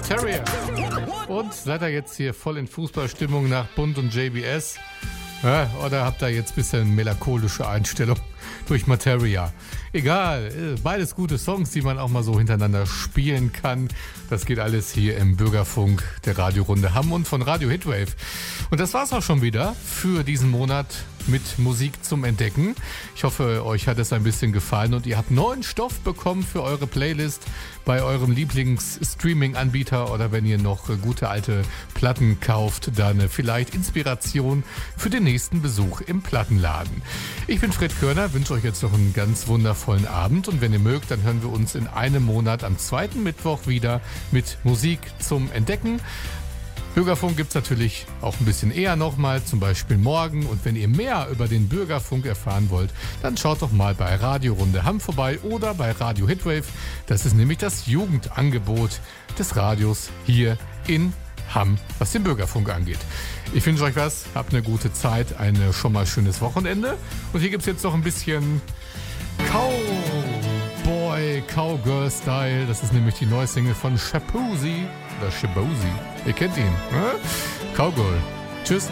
Materia. Und seid ihr jetzt hier voll in Fußballstimmung nach Bund und JBS? Ja, oder habt ihr jetzt ein bisschen melancholische Einstellung durch Materia? Egal, beides gute Songs, die man auch mal so hintereinander spielen kann. Das geht alles hier im Bürgerfunk der Radiorunde Hamm und von Radio Hitwave. Und das war's auch schon wieder für diesen Monat mit Musik zum Entdecken. Ich hoffe, euch hat es ein bisschen gefallen und ihr habt neuen Stoff bekommen für eure Playlist bei eurem Lieblings-Streaming-Anbieter oder wenn ihr noch gute alte Platten kauft, dann vielleicht Inspiration für den nächsten Besuch im Plattenladen. Ich bin Fred Körner, wünsche euch jetzt noch einen ganz wundervollen Abend und wenn ihr mögt, dann hören wir uns in einem Monat am 2. Mittwoch wieder mit Musik zum Entdecken. Bürgerfunk gibt es natürlich auch ein bisschen eher nochmal, zum Beispiel morgen. Und wenn ihr mehr über den Bürgerfunk erfahren wollt, dann schaut doch mal bei Radiorunde Hamm vorbei oder bei Radio Hitwave. Das ist nämlich das Jugendangebot des Radios hier in Hamm, was den Bürgerfunk angeht. Ich wünsche euch was, habt eine gute Zeit, ein schon mal schönes Wochenende. Und hier gibt es jetzt noch ein bisschen Cowgirl-Style. Das ist nämlich die neue Single von Shaboozey. Oder Shaboozey. Ihr kennt ihn, ne? Cowgirl. Tschüss.